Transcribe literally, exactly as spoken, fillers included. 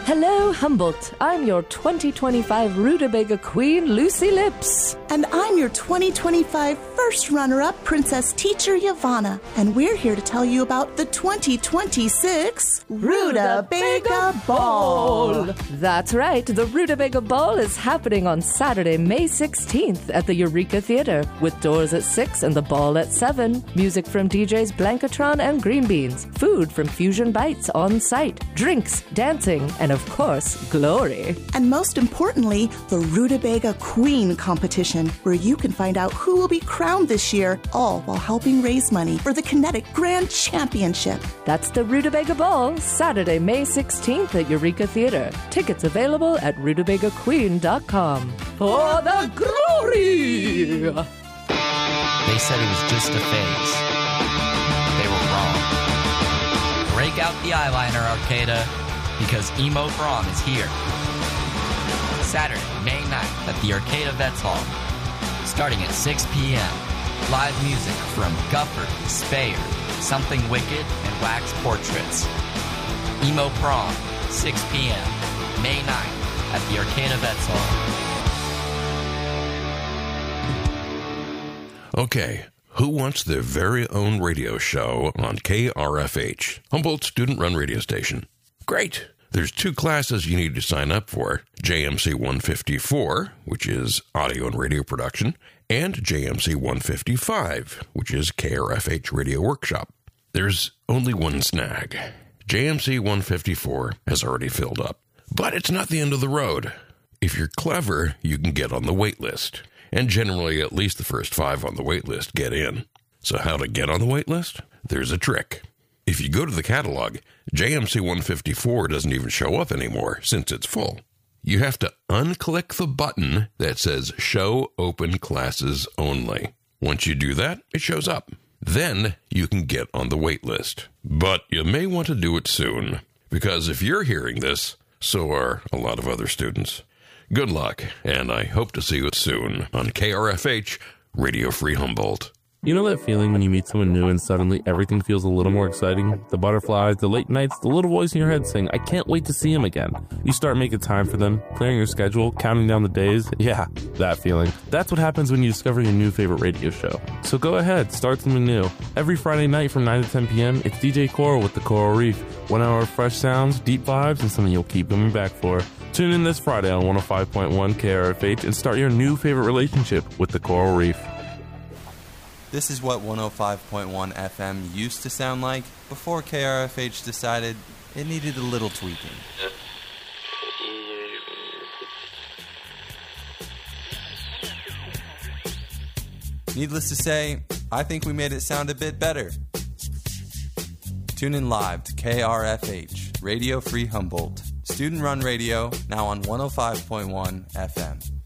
Hello, Humboldt. I'm your twenty twenty-five Rutabaga Queen, Lucy Lips. And I'm your twenty twenty-five first runner-up, Princess Teacher Yavanna. And we're here to tell you about the twenty twenty-six Rutabaga Ball. That's right. The Rutabaga Ball is happening on Saturday, May sixteenth at the Eureka Theater, with doors at six and the ball at seven. Music from D Js Blankatron and Green Beans. Food from Fusion Bites on site. Drinks, dancing, and of course, glory. And most importantly, the Rutabaga Queen competition, where you can find out who will be crowned this year, all while helping raise money for the Kinetic Grand Championship. That's the Rutabaga Ball, Saturday, May sixteenth at Eureka Theater. Tickets available at rutabaga queen dot com. For the glory! They said it was just a phase. They were wrong. Break out the eyeliner, Arcata, because Emo Prom is here. Saturday, May ninth at the Arcata Vets Hall, starting at six p.m. Live music from Gufford, Speyer, Something Wicked, and Wax Portraits. Emo Prom, six p.m. May ninth at the Arcata Vets Hall. Okay, who wants their very own radio show on K R F H, Humboldt Student-Run Radio Station? Great! There's two classes you need to sign up for, J M C one fifty-four, which is audio and radio production, and J M C one fifty-five, which is K R F H Radio Workshop. There's only one snag. J M C one fifty-four has already filled up. But it's not the end of the road. If you're clever, you can get on the wait list. And generally, at least the first five on the wait list get in. So how to get on the wait list? There's a trick. If you go to the catalog, J M C one fifty-four doesn't even show up anymore since it's full. You have to unclick the button that says Show Open Classes Only. Once you do that, it shows up. Then you can get on the wait list. But you may want to do it soon, because if you're hearing this, so are a lot of other students. Good luck, and I hope to see you soon on K R F H, Radio Free Humboldt. You know that feeling when you meet someone new and suddenly everything feels a little more exciting? The butterflies, the late nights, the little voice in your head saying, I can't wait to see him again. You start making time for them, clearing your schedule, counting down the days. Yeah, that feeling. That's what happens when you discover your new favorite radio show. So go ahead, start something new. Every Friday night from nine to ten p.m., it's D J Coral with the Coral Reef. One hour of fresh sounds, deep vibes, and something you'll keep coming back for. Tune in this Friday on one oh five point one K R F H and start your new favorite relationship with the Coral Reef. This is what one oh five point one F M used to sound like before K R F H decided it needed a little tweaking. Needless to say, I think we made it sound a bit better. Tune in live to K R F H, Radio Free Humboldt. Student-run radio, now on one oh five point one F M.